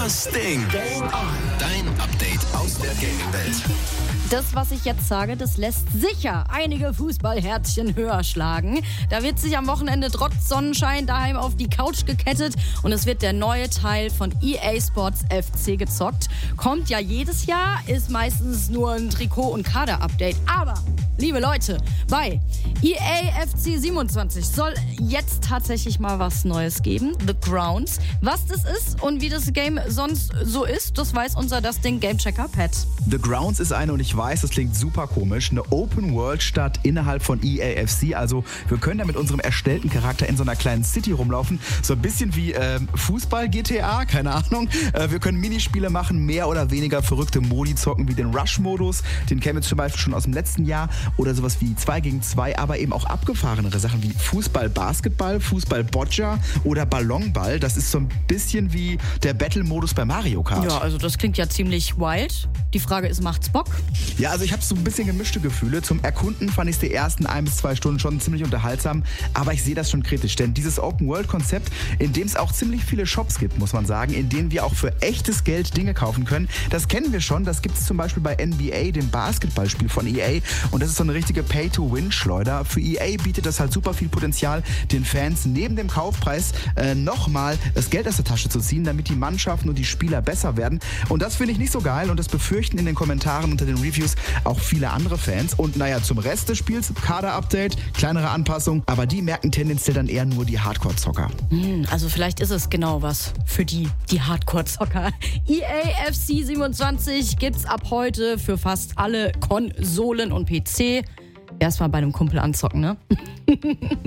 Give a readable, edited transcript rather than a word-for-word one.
Das Ding. Game on. Dein Update aus der Gaming-Welt. Das, was ich jetzt sage, das lässt sicher einige Fußballherzchen höher schlagen. Da wird sich am Wochenende trotz Sonnenschein daheim auf die Couch gekettet und es wird der neue Teil von EA Sports FC gezockt. Kommt ja jedes Jahr, ist meistens nur ein Trikot- und Kader-Update. Aber, liebe Leute, bei EA FC 27 soll jetzt tatsächlich mal was Neues geben. The Grounds. Was das ist und wie das Game sonst so ist, das weiß unser Das Ding Gamechecker Pat. The Grounds ist eine, und ich weiß, das klingt super komisch, eine Open-World-Stadt innerhalb von EA FC. Also wir können da mit unserem erstellten Charakter in so einer kleinen City rumlaufen. So ein bisschen wie Fußball-GTA, keine Ahnung. Wir können Minispiele machen, mehr oder weniger verrückte Modi zocken, wie den Rush-Modus. Den kennen wir zum Beispiel schon aus dem letzten Jahr. Oder sowas wie 2 gegen 2, aber eben auch abgefahrenere Sachen wie Fußball-Basketball, Fußball-Boccia oder Ballonball. Das ist so ein bisschen wie der Battle-Modus bei Mario Kart. Ja, also das klingt ja ziemlich wild. Die Frage ist, macht's Bock? Ja, also ich habe so ein bisschen gemischte Gefühle. Zum Erkunden fand ich die ersten 1 bis 2 Stunden schon ziemlich unterhaltsam, aber ich sehe das schon kritisch, denn dieses Open-World-Konzept, in dem es auch ziemlich viele Shops gibt, muss man sagen, in denen wir auch für echtes Geld Dinge kaufen können, das kennen wir schon. Das gibt es zum Beispiel bei NBA, dem Basketballspiel von EA, und das ist so eine richtige Pay-to-Win-Schleuder. Für EA bietet das halt super viel Potenzial, den Fans neben dem Kaufpreis nochmal das Geld aus der Tasche zu ziehen, damit die Mannschaften und die Spieler besser werden. Und das finde ich nicht so geil und das befürchten in den Kommentaren unter den Reviews auch viele andere Fans. Und naja, zum Rest des Spiels, Kader-Update, kleinere Anpassungen, aber die merken tendenziell dann eher nur die Hardcore-Zocker. Also vielleicht ist es genau was für die Hardcore-Zocker. EA FC 27 gibt's ab heute für fast alle Konsolen und PC. Erstmal bei einem Kumpel anzocken, ne?